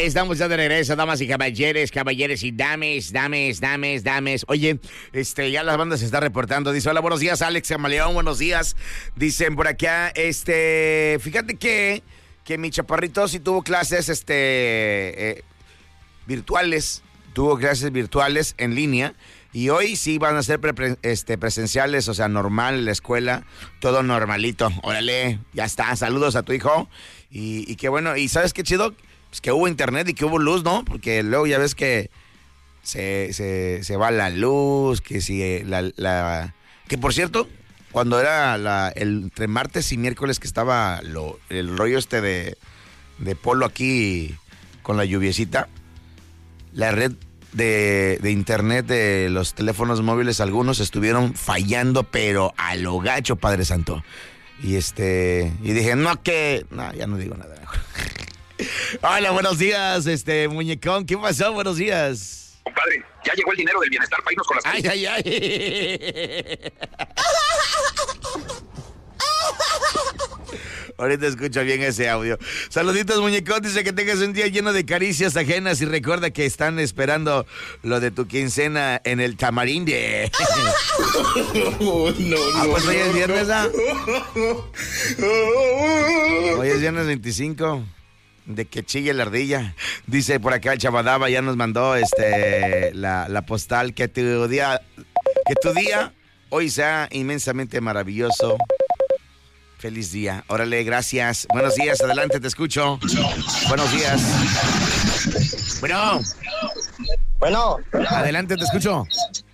Ahí estamos ya de regreso, damas y caballeros y dames. Oye, ya las bandas se están reportando. Dice, hola, buenos días, Alex Camaleón, buenos días. Dicen por acá, fíjate que mi chaparrito sí tuvo clases, virtuales. Tuvo clases virtuales en línea. Y hoy sí van a ser presenciales, o sea, normal, la escuela, todo normalito. Órale, ya está, saludos a tu hijo. Y qué bueno, y ¿sabes qué chido? Pues que hubo internet y que hubo luz, ¿no? Porque luego ya ves que se va la luz, que si que por cierto, cuando era entre martes y miércoles que estaba el rollo de polo aquí con la lluviecita, la red de internet de los teléfonos móviles, algunos estuvieron fallando, pero a lo gacho, Padre Santo. Y dije, no, ya no digo nada mejor. Hola, buenos días, muñecón, ¿qué pasó? Buenos días. Compadre, ya llegó el dinero del bienestar para irnos con las... Ay. Ahorita escucho bien ese audio. Saluditos, muñecón. Dice que tengas un día lleno de caricias ajenas y recuerda que están esperando lo de tu quincena en el Tamarinde. Pues hoy es viernes, ¿ah? Hoy es viernes 25. De que chille la ardilla. Dice por acá el Chabadaba, ya nos mandó la postal. Que tu día hoy sea inmensamente maravilloso. Feliz día. Órale, gracias. Buenos días, adelante, te escucho. Buenos días. Bueno. Adelante, te escucho.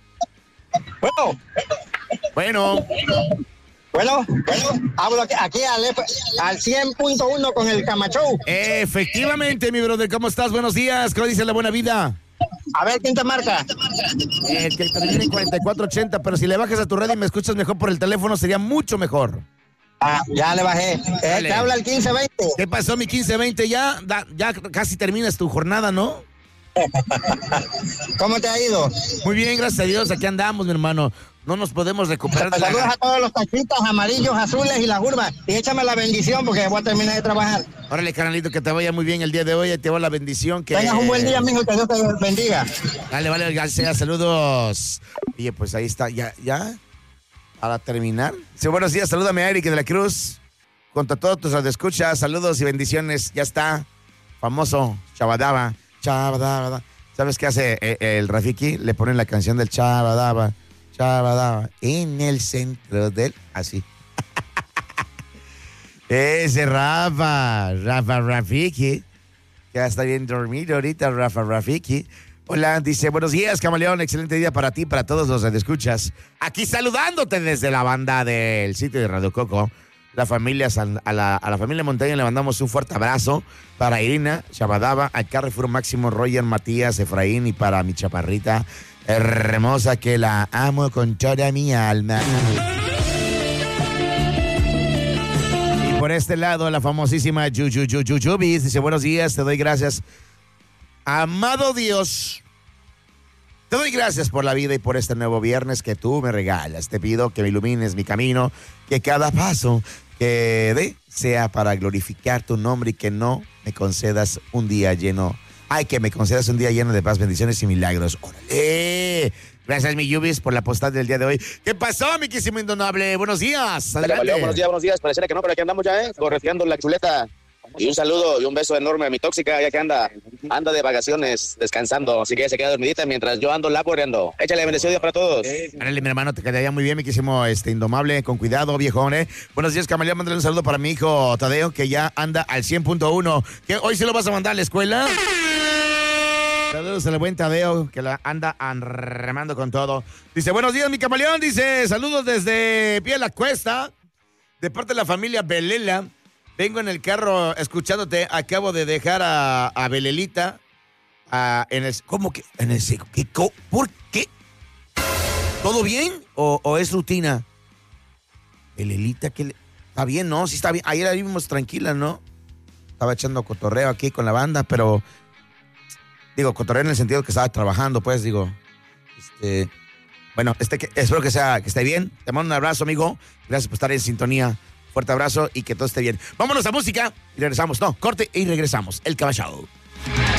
Bueno, hablo aquí al 100.1 con el Camacho. Efectivamente, mi brother, ¿cómo estás? Buenos días, ¿cómo dice la buena vida? A ver, ¿quién te marca? El que termina en 4480, pero si le bajas a tu red y me escuchas mejor por el teléfono, sería mucho mejor. Ya le bajé. Te habla el 1520. ¿Qué pasó, mi 1520? Ya casi terminas tu jornada, ¿no? ¿Cómo te ha ido? Muy bien, gracias a Dios, aquí andamos, mi hermano. No nos podemos recuperar. Saludos a todos los taxitas amarillos, azules y las urbas. Y échame la bendición porque voy a terminar de trabajar. Órale, carnalito, que te vaya muy bien el día de hoy. Te voy la bendición. Tengas un buen día, mijo, que Dios te bendiga. Vale, gracias, saludos. Oye, pues ahí está, ya, para terminar. Sí, buenos días, salúdame a Eric de la Cruz. Junto a todos tus radioescuchas, saludos y bendiciones. Ya está, famoso, Chabadaba. ¿Sabes qué hace el Rafiki? Le ponen la canción del Chabadaba en el centro del... Así. Ese Rafiki. Ya está bien dormido ahorita, Rafiki. Hola, dice, buenos días, Camaleón, excelente día para ti, para todos los radioescuchas. Aquí saludándote desde la banda del sitio de Radio Coco. A la familia Montaña le mandamos un fuerte abrazo para Irina, Chabadaba, al Carrefour Máximo, Roger, Matías, Efraín y para mi chaparrita hermosa que la amo con toda mi alma. Y por este lado, la famosísima Yubis dice, buenos días, te doy gracias. Amado Dios, te doy gracias por la vida y por este nuevo viernes que tú me regalas. Te pido que me ilumines mi camino, que cada paso que dé sea para glorificar tu nombre y que no me concedas un día lleno. Que me concedas un día lleno de paz, bendiciones y milagros. ¡Órale! Gracias, mi Yubis, por la postal del día de hoy. ¿Qué pasó, mi quísimo indonable? Buenos días. Adelante. Buenos días. Pareciera que no, pero aquí andamos ya, correteando la chuleta. Y un saludo y un beso enorme a mi tóxica, ya que anda de vacaciones, descansando. Así que se queda dormidita mientras yo ando laboreando. Échale bendecido día para todos. Árale, mi hermano, te quedaría muy bien, mi quísimo indomable. Con cuidado, viejón, Buenos días, Camaleón. Mándale un saludo para mi hijo Tadeo, que ya anda al 100.1. ¿Qué? ¿Hoy sí lo vas a mandar a la escuela? Saludos al buen Tadeo, que la anda remando con todo. Dice, buenos días, mi Camaleón. Dice, saludos desde Pie de la Cuesta, de parte de la familia Belela. Vengo en el carro escuchándote. Acabo de dejar a Belelita ¿cómo que? En el seco. ¿Por qué? ¿Todo bien? ¿O es rutina? Belelita, está bien, ¿no? Sí está bien. Ayer la vimos tranquila, ¿no? Estaba echando cotorreo aquí con la banda, pero... Digo, cotorreo en el sentido que estaba trabajando, pues, digo. Bueno, espero que esté bien. Te mando un abrazo, amigo. Gracias por estar en sintonía. Fuerte abrazo y que todo esté bien. Vámonos a música y regresamos. No, corte y regresamos. El Caballao.